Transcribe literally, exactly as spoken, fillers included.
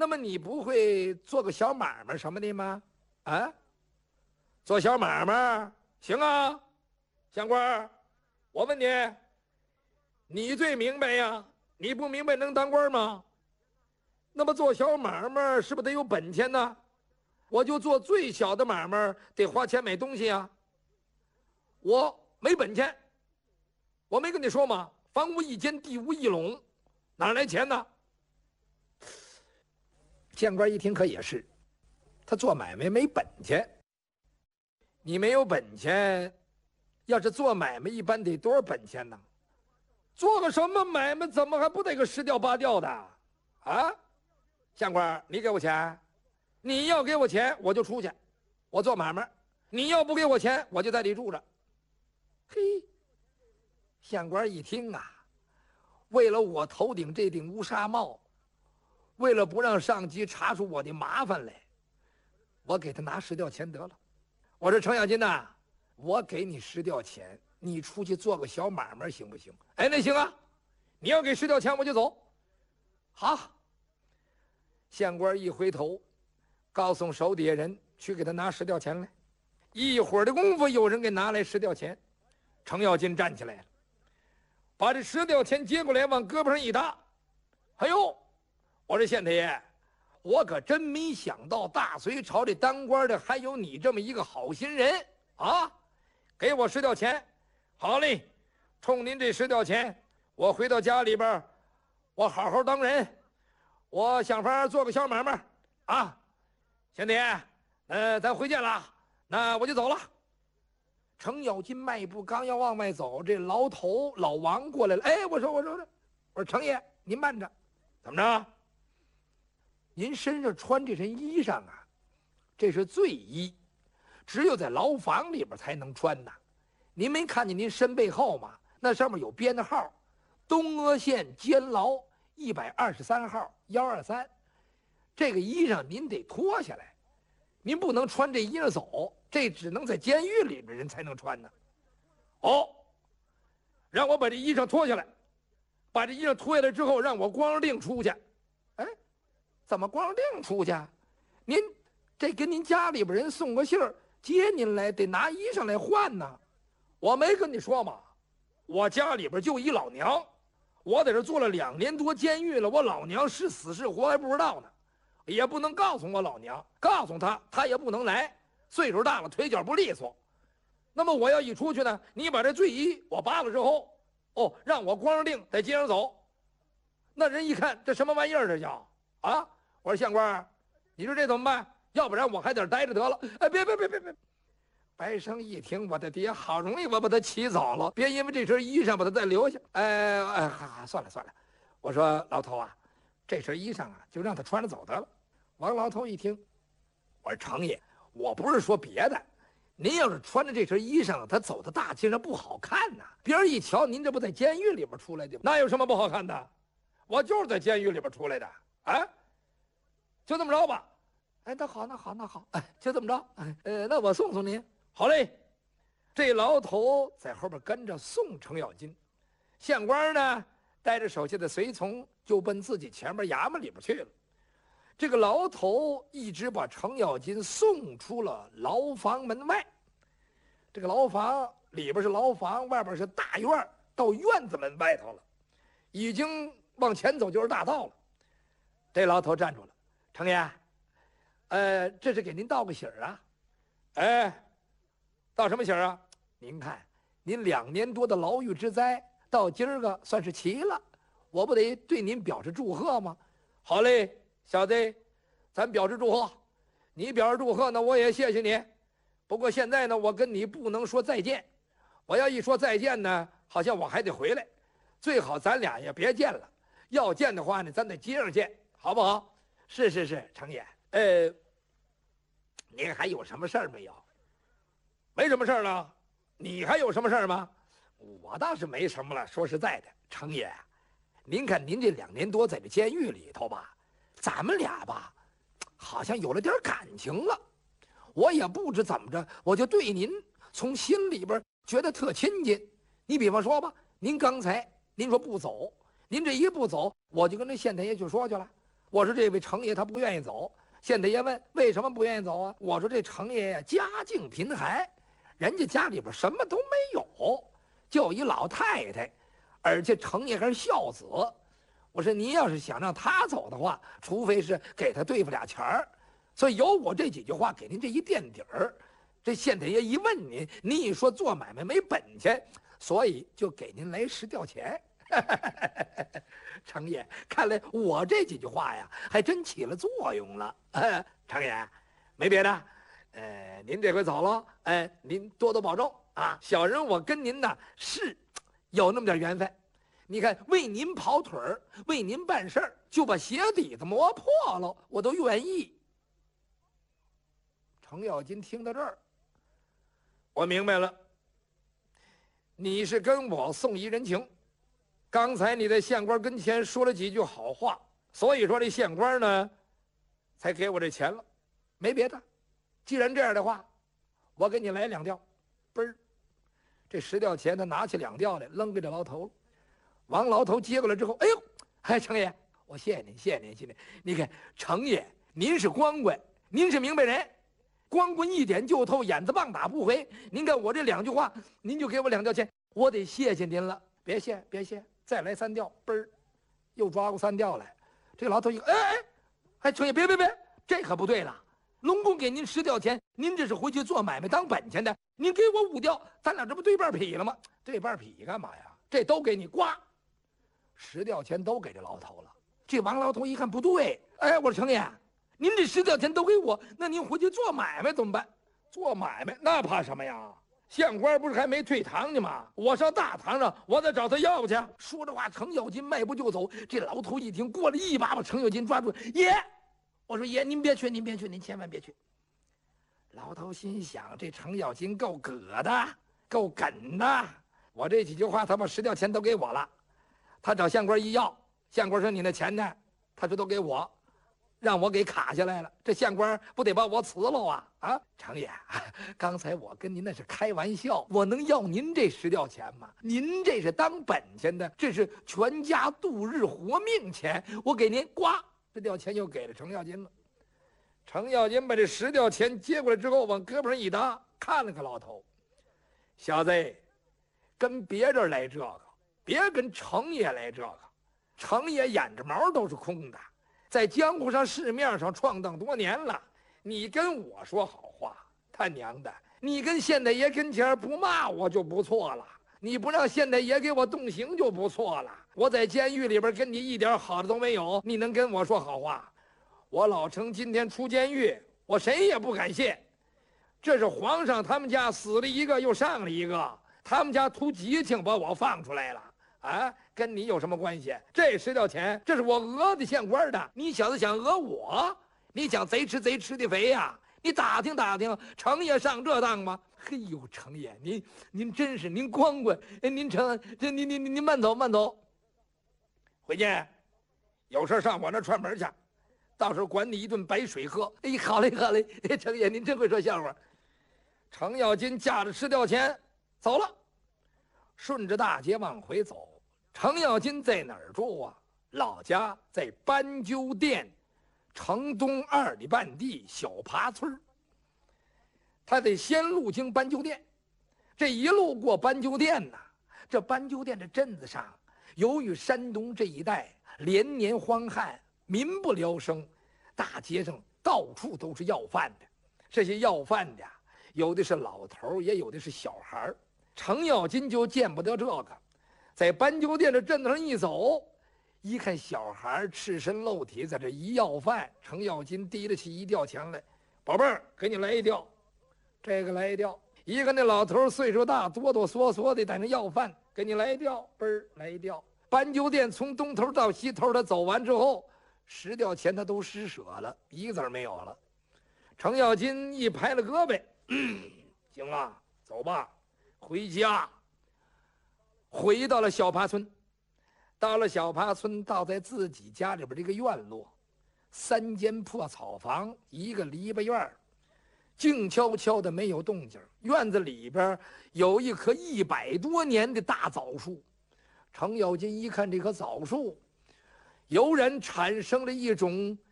那么你不会做个小买卖什么的吗？啊，做小买卖行啊，县官，我问你，你最明白呀？你不明白能当官吗？那么做小买卖是不是得有本钱呢？我就做最小的买卖，得花钱买东西啊。我没本钱，我没跟你说吗？房无一间，地无一垄，哪来钱呢？县官一听，可也是，他做买卖没本钱。你没有本钱，要是做买卖，一般得多少本钱呢？做个什么买卖，怎么还不得个十吊八吊的啊？县官，你给我钱，你要给我钱，我就出去，我做买卖；你要不给我钱，我就在这里住着。嘿，县官一听啊，为了我头顶这顶乌纱帽，为了不让上级查出我的麻烦来，我给他拿十吊钱得了。我说程咬金呐，我给你十吊钱，你出去做个小买卖行不行？哎，那行啊，你要给十吊钱我就走。好，县官一回头，告诉手底下人去给他拿十吊钱来。一会儿的功夫，有人给拿来十吊钱，程咬金站起来了，把这十吊钱接过来，往胳膊上一搭。哎呦，我说县太爷，我可真没想到大隋朝这当官的还有你这么一个好心人啊！给我十吊钱，好嘞，冲您这十吊钱，我回到家里边，我好好当人，我想法做个小买卖啊！县太爷，呃，咱回见了，那我就走了。程咬金迈步刚要往外走，这牢头老王过来了。哎，我说我说我说程爷，您慢着，怎么着？您身上穿这身衣裳啊，这是罪衣，只有在牢房里边才能穿呐。您没看见您身背后吗？那上面有编的号，东阿县监牢一百二十三号幺二三。这个衣裳您得脱下来，您不能穿这衣裳走，这只能在监狱里边人才能穿呢。哦，让我把这衣裳脱下来，把这衣裳脱下来之后，让我光着腚出去。哎。怎么光腚出去？您这跟您家里边人送个信儿接您来，得拿衣裳来换呢。我没跟你说吗？我家里边就一老娘，我在这坐了两年多监狱了，我老娘是死是活还不知道呢，也不能告诉我老娘，告诉她她也不能来，岁数大了，腿脚不利索。那么我要一出去呢，你把这罪衣我扒了之后，哦，让我光着腚在街上走，那人一看这什么玩意儿，这叫啊！我说县官，你说这怎么办？要不然我还得待着得了。哎，别别别别别！白生一听，我的爹，好容易我把他骑走了，别因为这身衣裳把他再留下。哎哎，哈哈，算了算了。我说老头啊，这身衣裳啊，就让他穿着走得了。王老头一听，我说程爷，我不是说别的，您要是穿着这身衣裳，他走到大街上不好看呐。别人一瞧，您这不在监狱里边出来的，那有什么不好看的？我就是在监狱里边出来的。啊，就这么着吧。哎，那好，那好，那好，哎，就这么着。哎，呃，那我送送您。好嘞。这牢头在后边跟着送程咬金，县官呢带着手下的随从就奔自己前面衙门里边去了。这个牢头一直把程咬金送出了牢房门外。这个牢房里边是牢房，外边是大院，到院子门外头了，已经往前走就是大道了。这牢头站住了，程爷，呃，这是给您道个喜儿啊。哎，道什么喜儿啊？您看，您两年多的牢狱之灾，到今儿个算是齐了，我不得对您表示祝贺吗？好嘞，小子，咱表示祝贺。你表示祝贺呢，我也谢谢你。不过现在呢，我跟你不能说再见。我要一说再见呢，好像我还得回来。最好咱俩也别见了。要见的话呢，咱在街上见。好不好？是是是，程爷，呃，您还有什么事儿没有？没什么事儿了。你还有什么事儿吗？我倒是没什么了。说实在的，程爷，您看您这两年多在这监狱里头吧，咱们俩吧，好像有了点感情了。我也不知怎么着，我就对您从心里边觉得特亲近。你比方说吧，您刚才您说不走，您这一不走，我就跟这县太爷去说去了。 我说这位程爷他不愿意走。县太爷问为什么不愿意走啊？我说这程爷呀家境贫寒，人家家里边什么都没有，就一老太太，而且程爷还是孝子。我说您要是想让他走的话，除非是给他对付俩钱儿。所以有我这几句话给您这一垫底儿，这县太爷一问您，您一说做买卖没本钱，所以就给您来十吊钱。程爷，看来我这几句话呀，还真起了作用了。呃、程爷，没别的，呃，您这回走了，哎、呃，您多多保重啊！小人我跟您呢是有那么点缘分。你看，为您跑腿儿，为您办事儿，就把鞋底子磨破了，我都愿意。程咬金听到这儿，我明白了，你是跟我送一人情。刚才你在县官跟前说了几句好话，所以说这县官呢，才给我这钱了，没别的。既然这样的话，我给你来两吊，嘣儿，这十吊钱他拿起两吊来，扔给这牢头了。王牢头接过来之后，哎呦，哎，程爷，我谢谢您，谢谢您，谢谢您。你看，程爷，您是光棍，您是明白人，光棍一点就透，眼子棒打不回。您看我这两句话，您就给我两吊钱，我得谢谢您了。别谢，别谢。再来三吊，嘣儿，又抓过三吊来。这老头一个，哎哎，哎，程爷别别别，这可不对了。龙公给您十吊钱，您这是回去做买卖当本钱的，您给我五吊，咱俩这不对半劈了吗？对半劈干嘛呀？这都给你，呱，十吊钱都给这老头了。这王老头一看不对，哎，我说程爷，您这十吊钱都给我，那您回去做买卖怎么办？做买卖那怕什么呀？县官不是还没退堂呢吗？我上大堂上，我再找他要去。说着话，程咬金迈步就走。这老头一听，过来一把把程咬金抓住。爷，我说爷，您别去，您别去，您千万别去。老头心想，这程咬金够葛的，够梗的。我这几句话，他把十吊钱都给我了。他找县官一要，县官说你那钱呢？他说都给我。让我给卡下来了，这县官不得把我辞了啊！啊，程爷，刚才我跟您那是开玩笑，我能要您这十吊钱吗？您这是当本钱的，这是全家度日活命钱，我给您，呱，这吊钱又给了程咬金了。程咬金把这十吊钱接过来之后，往胳膊上一搭，看了看老头，小子，跟别人来这个，别跟程爷来这个，程爷眼着毛都是空的。在江湖上市面上闯荡多年了，你跟我说好话，他娘的，你跟县太爷跟前不骂我就不错了，你不让县太爷给我动刑就不错了。我在监狱里边跟你一点好的都没有，你能跟我说好话？我老程今天出监狱，我谁也不敢谢。这是皇上他们家死了一个又上了一个，他们家图吉庆把我放出来了啊，跟你有什么关系？这十吊钱，这是我讹的县官的。你小子想讹我？你想贼吃贼吃的肥呀？你打听打听，程爷上这当吗？嘿呦，程爷，您您真是您光棍，您成这您您您慢走慢走。回去，有事上我那串门去，到时候管你一顿白水喝。哎，好嘞好嘞，程爷您真会说笑话。程咬金驾着十吊钱走了，顺着大街往回走。程咬金在哪儿住啊？老家在斑鸠店城东二里半地小爬村。他得先路经斑鸠店，这一路过斑鸠店呢，这斑鸠店这镇子上，由于山东这一带连年荒旱，民不聊生，大街上到处都是要饭的。这些要饭的，有的是老头，也有的是小孩。程咬金就见不得这个。在斑鸠店的镇子上一走，一看小孩赤身露体在这一要饭，程咬金提得起一吊钱来，宝贝儿，给你来一吊，这个来一吊。一个那老头岁数大，哆哆嗦嗦的在那要饭，给你来一吊，嘣儿来一吊。斑鸠店从东头到西头，他走完之后，十吊钱他都施舍了，一个子儿没有了。程咬金一拍了胳膊，嗯，行了，走吧，回家。回到了小爬村，到了小爬村，倒在自己家里边这个院落，三间破草房，一个篱笆院，静悄悄的没有动静。院子里边有一棵一百多年的大枣树。程咬金一看这棵枣树， 有人产生了一种